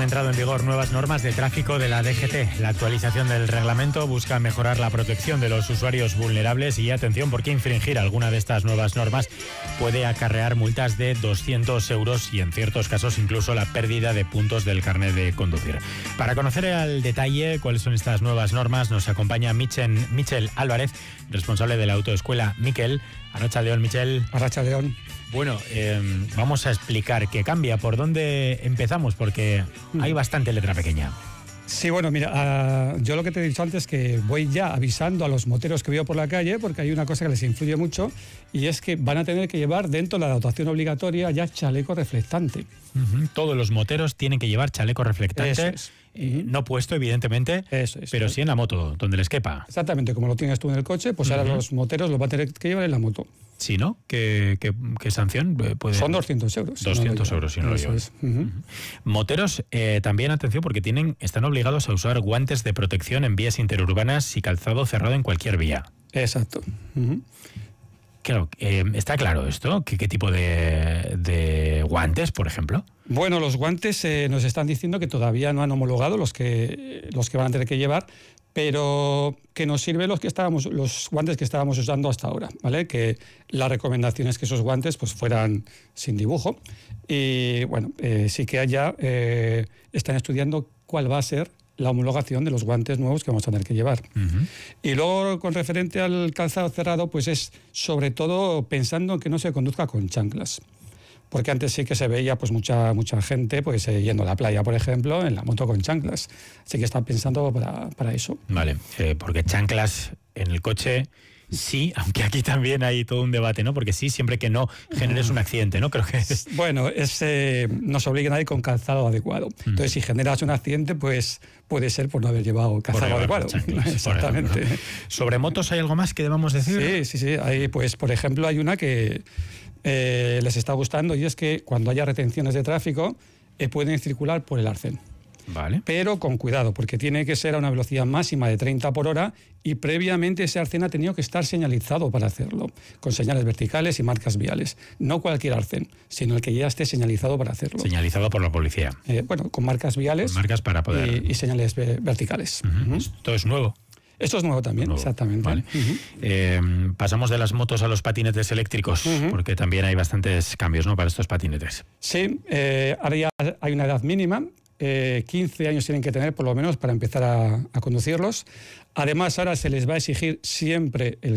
han entrado en vigor nuevas normas de tráfico de la DGT. La actualización del reglamento busca mejorar la protección de los usuarios vulnerables y atención porque infringir alguna de estas nuevas normas puede acarrear multas de 200 euros y en ciertos casos incluso la pérdida de puntos del carnet de conducir. Para conocer al detalle cuáles son estas nuevas normas nos acompaña Michel Álvarez, responsable de la autoescuela Miquel. Arratsaldeon, Michel. Arratsaldeon. Bueno, vamos a explicar qué cambia. ¿Por dónde empezamos? Porque hay bastante letra pequeña. Sí, bueno, mira, yo lo que te he dicho antes es que voy ya avisando a los moteros que veo por la calle, porque hay una cosa que les influye mucho, y es que van a tener que llevar dentro de la dotación obligatoria ya chaleco reflectante. Todos los moteros tienen que llevar chaleco reflectante. Eso es. No puesto, evidentemente, Eso es, pero sí en la moto, donde les quepa. Exactamente, como lo tienes tú en el coche, pues ahora los moteros lo van a tener que llevar en la moto. Sí, ¿no? ¿Qué sanción puede? Son 200 euros. 200 euros si no lo llevan. Moteros, también atención, porque están obligados a usar guantes de protección en vías interurbanas y calzado cerrado en cualquier vía. Exacto. Claro, ¿está claro esto? ¿Qué tipo de guantes, por ejemplo? Bueno, los guantes nos están diciendo que todavía no han homologado los que van a tener que llevar, pero que nos sirven los guantes que estábamos usando hasta ahora, ¿vale? Que la recomendación es que esos guantes pues fueran sin dibujo y bueno, sí que allá están estudiando cuál va a ser la homologación de los guantes nuevos que vamos a tener que llevar. Y luego, con referente al calzado cerrado, pues es sobre todo pensando en que no se conduzca con chanclas. Porque antes sí que se veía pues mucha gente pues yendo a la playa, por ejemplo, en la moto con chanclas. Así que están pensando para eso. Vale, porque chanclas en el coche... Sí, aunque aquí también hay todo un debate, ¿no? Porque sí, siempre que no generes un accidente, ¿no? Creo que es... Bueno, nos obligan a ir con calzado adecuado. Entonces, si generas un accidente, pues puede ser por no haber llevado calzado adecuado. Chanclas, exactamente. Ejemplo, ¿no? ¿Sobre motos hay algo más que debamos decir? Sí. Hay, pues, por ejemplo, hay una que les está gustando y es que cuando haya retenciones de tráfico pueden circular por el arcén. Vale. Pero con cuidado, porque tiene que ser a una velocidad máxima de 30 por hora y previamente ese arcén ha tenido que estar señalizado para hacerlo, con señales verticales y marcas viales. No cualquier arcén, sino el que ya esté señalizado para hacerlo. Señalizado por la policía. Bueno, con marcas viales. Con marcas para poder... y señales verticales. Esto es nuevo. Esto es nuevo también, exactamente. Vale. Pasamos de las motos a los patinetes eléctricos, porque también hay bastantes cambios, ¿no?, para estos patinetes. Sí, ahora ya hay una edad mínima. 15 años tienen que tener por lo menos para empezar a conducirlos. Además, ahora se les va a exigir siempre el